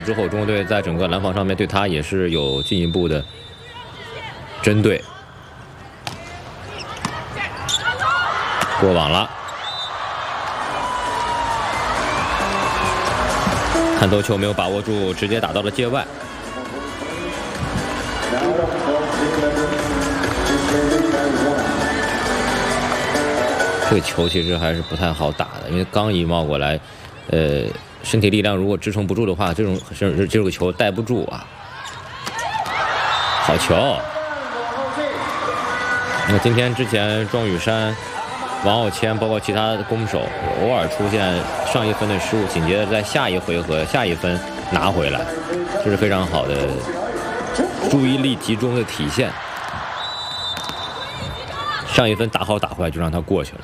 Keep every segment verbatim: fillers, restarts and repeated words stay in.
之后，中国队在整个拦防上面对他也是有进一步的针对。过网了，看头球没有把握住，直接打到了界外。这个球其实还是不太好打的，因为刚一冒过来，呃。 身体力量如果支撑不住的话，这种这这个球带不住啊。好球！那今天之前庄宇珊、王傲谦，包括其他的攻手，偶尔出现上一分的失误，紧接着在下一回合下一分拿回来，这是非常好的注意力集中的体现。上一分打好打坏，就让他过去了。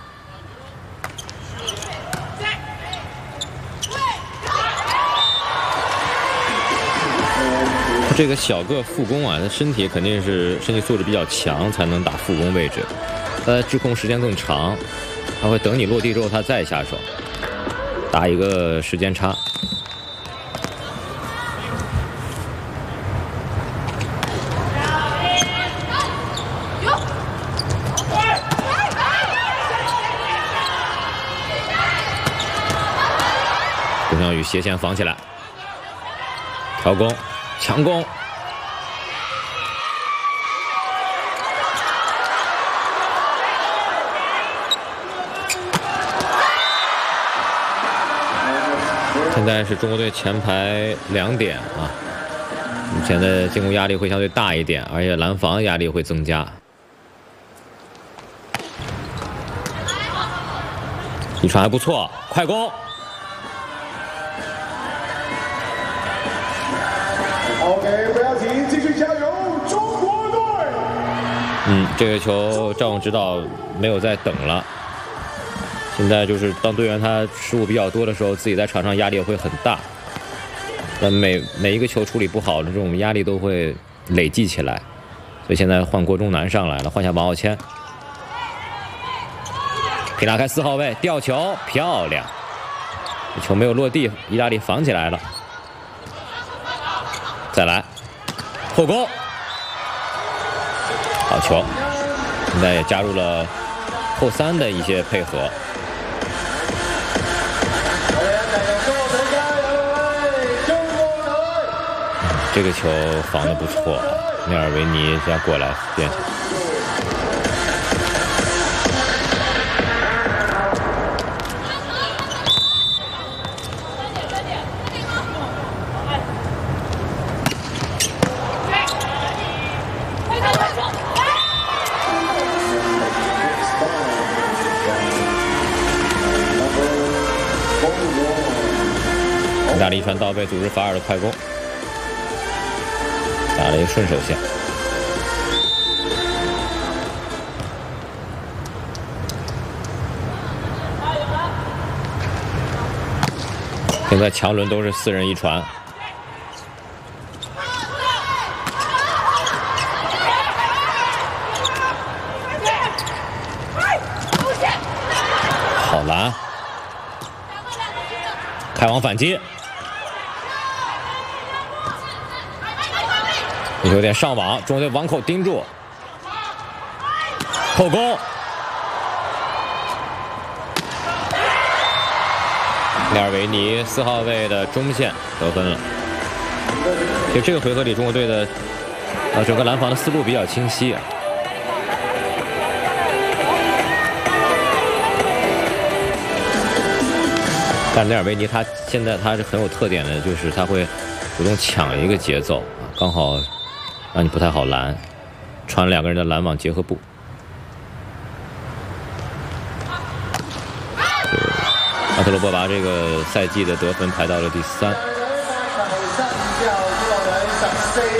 这个小个副攻啊，他身体肯定是身体素质比较强，才能打副攻位置。他制空时间更长，他会等你落地之后，他再下手，打一个时间差。董小雨斜线防起来，调攻。 强攻，现在是中国队前排两点啊，目前的进攻压力会相对大一点，而且拦防压力会增加。一传还不错，快攻。 OK， 不要停，继续加油，中国队！ 嗯，这个球赵勇指导没有再等了。现在就是当队员他失误比较多的时候，自己在场上压力会很大。那每每一个球处理不好的这种压力都会累积起来，所以现在换郭忠南上来了，换下王傲谦，可以拉开四号位，吊球漂亮，这球没有落地，意大利防起来了。 再来，后攻，好球！现在也加入了后三的一些配合。这个球防得不错，内尔维尼加过来变。意大利一传到位，组织法尔的快攻，打了一个顺手线。现在强轮都是四人一传，好拦，开网反击。 有点上网，中国队网口盯住，后攻，内尔维尼四号位的中线得分了。就这个回合里，中国队的呃整个拦防的思路比较清晰啊。但内尔维尼他现在他是很有特点的，就是他会主动抢一个节奏啊，刚好。 让你不太好拦，传两个人的拦网结合部。阿特罗波娃这个赛季的得分排到了第三。